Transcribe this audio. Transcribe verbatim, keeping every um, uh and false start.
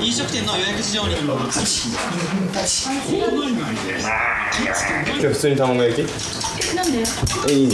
飲食店の予約事情に今日普通に卵焼き？ なんで？ え、いいね。